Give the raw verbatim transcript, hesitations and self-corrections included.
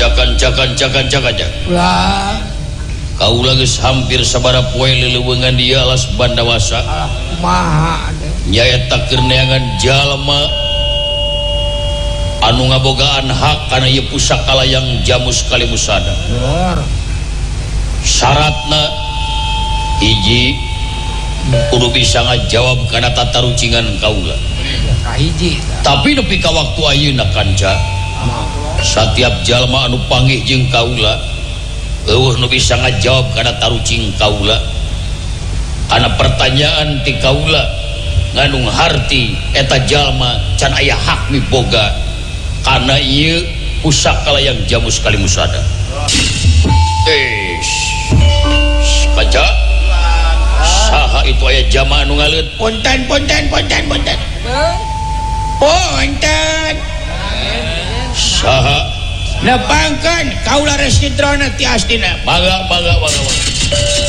kancakan-cakan-cakan Ulah kaula geus hampir sabaraha poe leuleungan di alas Bandawasa kumaha nyaeta keur neangan jalma anu ngabogaan hak kana ieu pusaka layang jamus kalimusada. Syaratna hiji kudu bisa ngajawab kana tatarucingan kaula. Kahiji. Tapi nepi ka waktu ayeuna kanca setiap jalma anu panggih jeung kaula eueuh nu bisa ngajawab kana tarucing kaula kana pertanyaan ti kaula ngandung harti eta jalma can aya hak miboga kana ieu pusaka layang jamus kalimusada. Eh kaca saha itu aya jama anu ngaleut punten punten punten punten punten saha nepangkeun kaula Resitrona ti astina baga baga baga